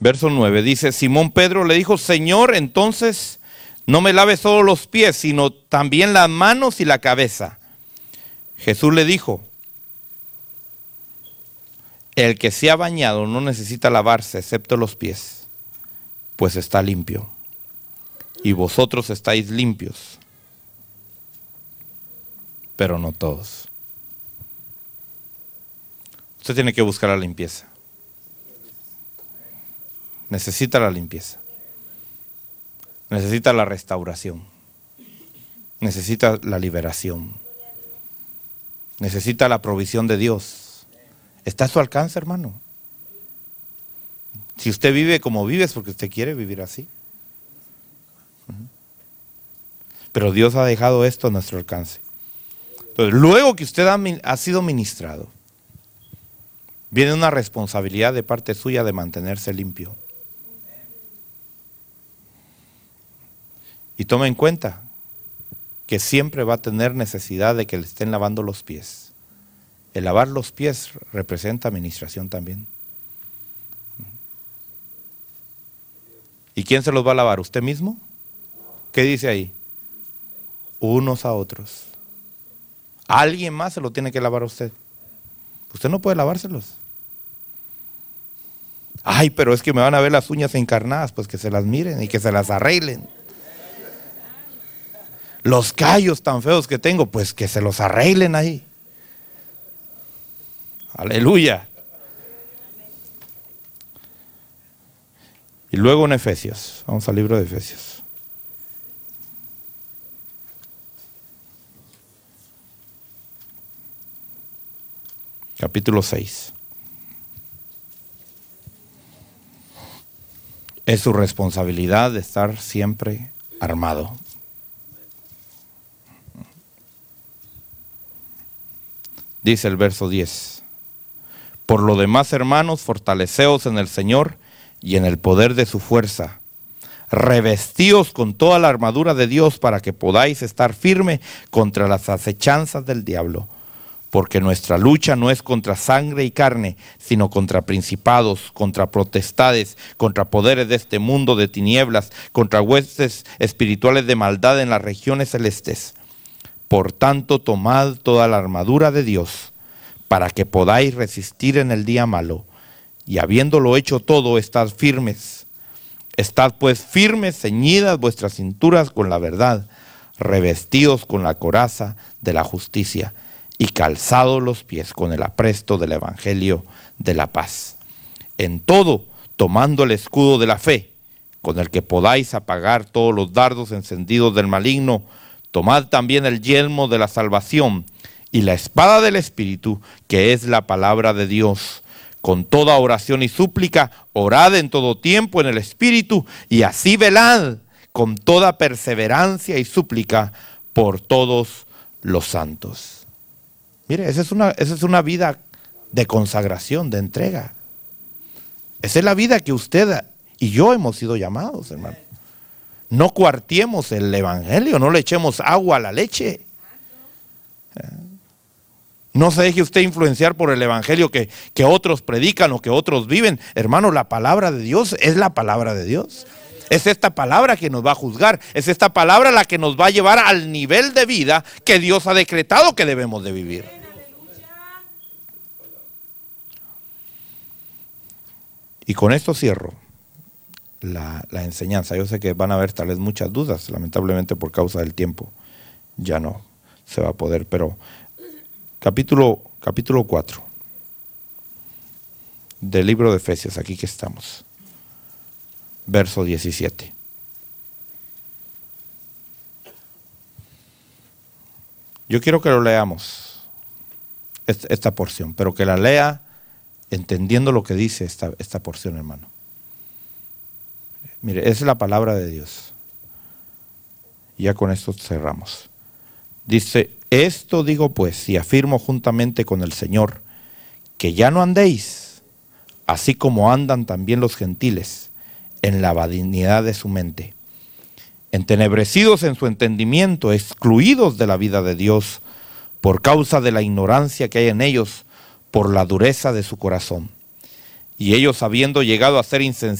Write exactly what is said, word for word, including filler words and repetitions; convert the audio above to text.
Verso nueve dice, Simón Pedro le dijo, Señor, entonces no me laves solo los pies, sino también las manos y la cabeza. Jesús le dijo, el que se ha bañado no necesita lavarse excepto los pies, pues está limpio. Y vosotros estáis limpios, pero no todos. Usted tiene que buscar la limpieza. Necesita la limpieza. Necesita la restauración. Necesita la liberación. Necesita la provisión de Dios. Está a su alcance, hermano. Si usted vive como vive es porque usted quiere vivir así. Pero Dios ha dejado esto a nuestro alcance. Entonces, luego que usted ha, ha sido ministrado, viene una responsabilidad de parte suya de mantenerse limpio. Y tome en cuenta que siempre va a tener necesidad de que le estén lavando los pies. El lavar los pies representa administración también. ¿Y quién se los va a lavar? ¿Usted mismo? ¿Qué dice ahí? Unos a otros. Alguien más se lo tiene que lavar a usted. Usted no puede lavárselos. Ay, pero es que me van a ver las uñas encarnadas. Pues que se las miren y que se las arreglen. Los callos tan feos que tengo, pues que se los arreglen ahí. Aleluya. Y luego en Efesios, vamos al libro de Efesios. Capítulo seis. Es su responsabilidad de estar siempre armado. Dice el verso diez. Por lo demás, hermanos, fortaleceos en el Señor y en el poder de su fuerza. Revestíos con toda la armadura de Dios para que podáis estar firme contra las acechanzas del diablo. Porque nuestra lucha no es contra sangre y carne, sino contra principados, contra potestades, contra poderes de este mundo de tinieblas, contra huestes espirituales de maldad en las regiones celestes. Por tanto, tomad toda la armadura de Dios, para que podáis resistir en el día malo, y habiéndolo hecho todo, estad firmes. Estad pues firmes, ceñidas vuestras cinturas con la verdad, revestidos con la coraza de la justicia, y calzados los pies con el apresto del evangelio de la paz. En todo, tomando el escudo de la fe, con el que podáis apagar todos los dardos encendidos del maligno, tomad también el yelmo de la salvación y la espada del Espíritu, que es la palabra de Dios. Con toda oración y súplica, orad en todo tiempo en el Espíritu, y así velad con toda perseverancia y súplica por todos los santos. Mire, esa es una, esa es una vida de consagración, de entrega. Esa es la vida que usted y yo hemos sido llamados, hermano. No cuartiemos el evangelio, no le echemos agua a la leche. No se deje usted influenciar por el evangelio que, que otros predican o que otros viven. Hermano, la palabra de Dios es la palabra de Dios. Es esta palabra que nos va a juzgar. Es esta palabra la que nos va a llevar al nivel de vida que Dios ha decretado que debemos de vivir. Y con esto cierro la, la enseñanza. Yo sé que van a haber tal vez muchas dudas, lamentablemente por causa del tiempo. Ya no se va a poder, pero capítulo, capítulo cuatro del libro de Efesios, aquí que estamos. Verso diecisiete. Yo quiero que lo leamos, esta porción, pero que la lea entendiendo lo que dice esta, esta porción, hermano. Mire, es la palabra de Dios. Y ya con esto cerramos. Dice, esto digo pues, y afirmo juntamente con el Señor, que ya no andéis, así como andan también los gentiles, en la vanidad de su mente, entenebrecidos en su entendimiento, excluidos de la vida de Dios, por causa de la ignorancia que hay en ellos, por la dureza de su corazón. Y ellos, habiendo llegado a ser insensibles,